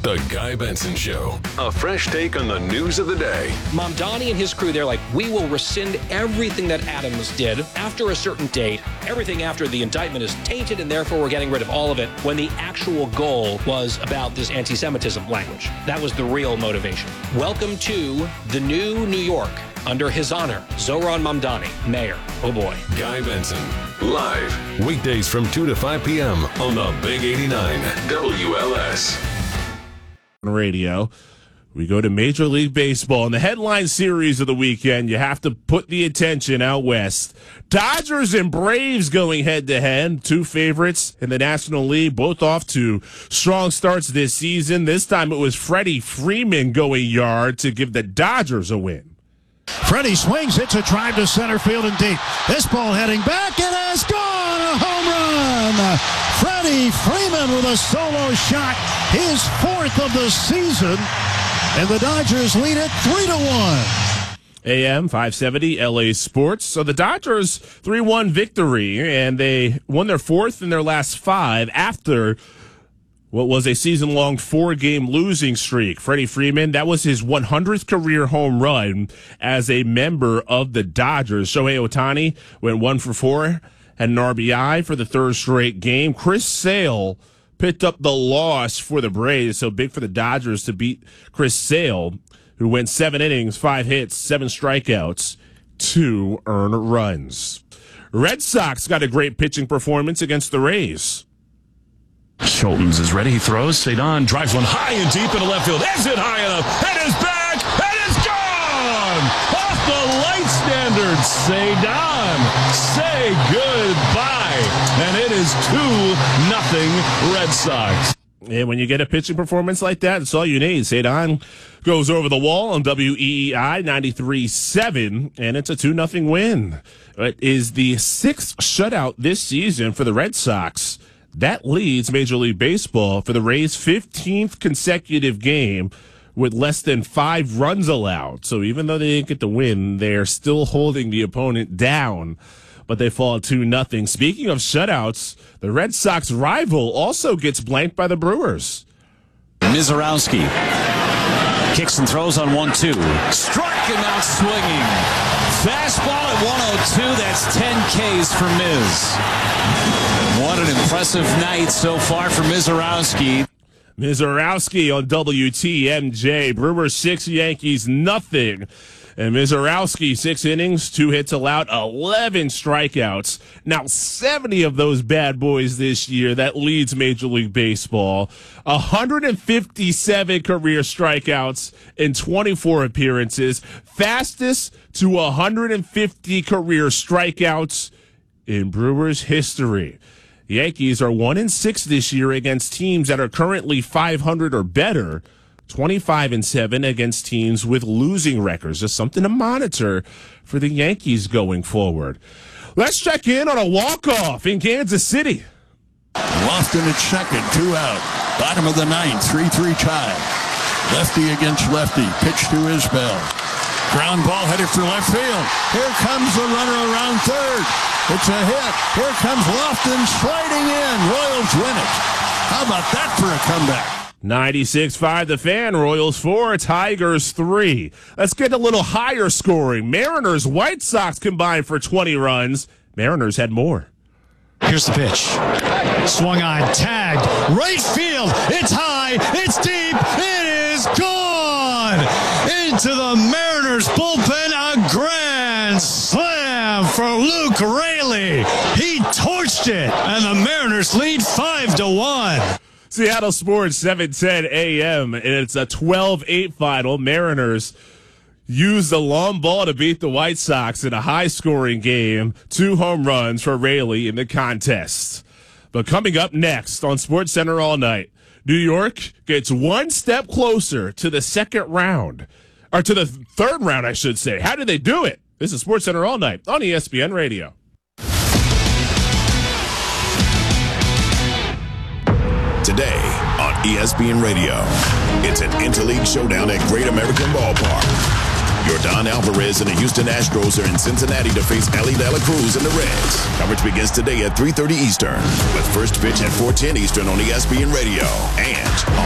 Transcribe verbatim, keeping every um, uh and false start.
The Guy Benson Show. A fresh take on the news of the day. Mamdani and his crew, they're like, we will rescind everything that Adams did after a certain date. Everything after the indictment is tainted, and therefore we're getting rid of all of it, when the actual goal was about this anti-Semitism language. That was the real motivation. Welcome to the new New York. Under his honor, Zohran Mamdani, mayor. Oh boy. Guy Benson, live. Weekdays from two to five p.m. on the Big eighty-nine W L S. Radio. We go to Major League Baseball. In the headline series of the weekend, you have to put the attention out west. Dodgers and Braves going head-to-head. Two favorites in the National League, both off to strong starts this season. This time it was Freddie Freeman going yard to give the Dodgers a win. Freddie swings, hits a drive to center field and deep. This ball heading back, it has gone! A home run! Freddie Freeman with a solo shot, his fourth of the season, and the Dodgers lead it three to one. A M five seventy L A Sports. So the Dodgers three one victory, and they won their fourth in their last five after what was a season-long four-game losing streak. Freddie Freeman, that was his one hundredth career home run as a member of the Dodgers. Shohei Ohtani went one for four, had an R B I for the third straight game. Chris Sale picked up the loss for the Braves, so big for the Dodgers to beat Chris Sale, who went seven innings, five hits, seven strikeouts, two earned runs. Red Sox got a great pitching performance against the Rays. Schultens is ready. He throws. Cedon drives one high and deep into left field. Is it high enough? It is back. It is gone. Off the light standard. Cedon, say goodbye. And it is two nothing Red Sox. And when you get a pitching performance like that, that's all you need. Cedon goes over the wall on W E E I ninety-three point seven, and it's a two nothing win. It is the sixth shutout this season for the Red Sox. That leads Major League Baseball for the Rays' fifteenth consecutive game with less than five runs allowed. So even though they didn't get the win, they're still holding the opponent down, but they fall two nothing. Speaking of shutouts, the Red Sox rival also gets blanked by the Brewers. Mizorowski kicks and throws on one two. Struck him out swinging. Fastball at one oh two. That's ten Ks for Miz. What an impressive night so far for Mizorowski. Mizorowski on W T M J. Brewers six, Yankees nothing. And Mizorowski, six innings, two hits allowed, eleven strikeouts. Now, seventy of those bad boys this year. That leads Major League Baseball. one hundred fifty-seven career strikeouts in twenty-four appearances. Fastest to one hundred fifty career strikeouts in Brewers history. Yankees are one and six this year against teams that are currently five hundred or better. twenty-five and seven against teams with losing records. Just something to monitor for the Yankees going forward. Let's check in on a walk-off in Kansas City. Lofton at second, two out. Bottom of the ninth, three three tie. Lefty against lefty. Pitch to Isbell. Ground ball headed for left field. Here comes the runner around third. It's a hit. Here comes Lofton sliding in. Royals win it. How about that for a comeback? ninety-six five The Fan. Royals four, Tigers three. Let's get a little higher scoring. Mariners, White Sox combined for twenty runs. Mariners had more. Here's the pitch. Swung on, tagged, right field. It's high, it's deep, it is gone! Into the Mariners bullpen, a grand slam for Luke Raley. He torched it, and the Mariners lead five to one. Seattle Sports, seven ten A M, and it's a twelve eight final. Mariners used the long ball to beat the White Sox in a high-scoring game. Two home runs for Raley in the contest. But coming up next on SportsCenter All Night, New York gets one step closer to the second round. Or to the third round, I should say. How did they do it? This is SportsCenter All Night on E S P N Radio. Today on E S P N Radio, it's an interleague showdown at Great American Ballpark. Yordan Alvarez and the Houston Astros are in Cincinnati to face Ellie De La Cruz and the Reds. Coverage begins today at three thirty Eastern, with first pitch at four ten Eastern on E S P N Radio and